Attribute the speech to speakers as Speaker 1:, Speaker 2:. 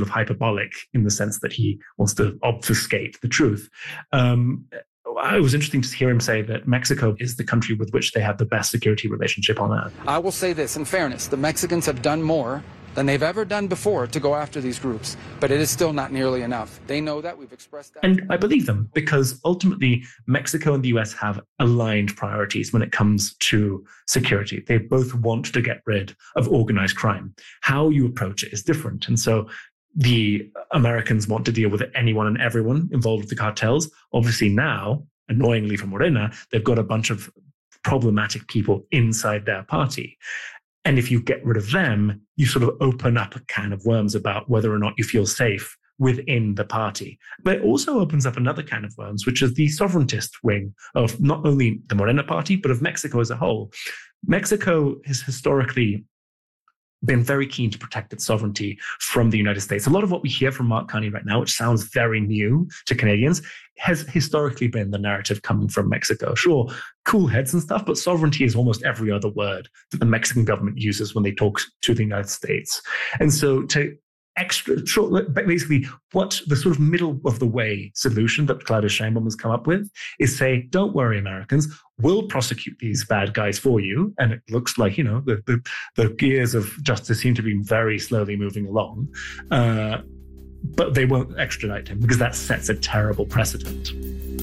Speaker 1: of hyperbolic in the sense that he wants to obfuscate the truth. It was interesting to hear him say that Mexico is the country with which they have the best security relationship on earth.
Speaker 2: I will say this, in fairness, the Mexicans have done more than they've ever done before to go after these groups, but it is still not nearly enough. They know that, we've expressed that.
Speaker 1: And I believe them, because ultimately Mexico and the US have aligned priorities when it comes to security. They both want to get rid of organized crime. How you approach it is different. And so the Americans want to deal with anyone and everyone involved with the cartels. Obviously now, annoyingly for Morena, they've got a bunch of problematic people inside their party. And if you get rid of them, you sort of open up a can of worms about whether or not you feel safe within the party. But it also opens up another can of worms, which is the sovereigntist wing of not only the Morena party, but of Mexico as a whole. Mexico has historically been very keen to protect its sovereignty from the United States. A lot of what we hear from Mark Carney right now, which sounds very new to Canadians, has historically been the narrative coming from Mexico. Sure, cool heads and stuff, but sovereignty is almost every other word that the Mexican government uses when they talk to the United States. And so basically what the sort of middle of the way solution that Claudia Sheinbaum has come up with is say, don't worry, Americans, we'll prosecute these bad guys for you. And it looks like, the gears of justice seem to be very slowly moving along. But they won't extradite him because that sets a terrible precedent.